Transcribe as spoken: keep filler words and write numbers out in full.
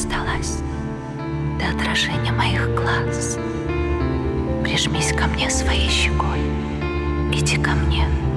осталась. Ты отражение моих глаз. Прижмись ко мне своей щекой. Иди ко мне.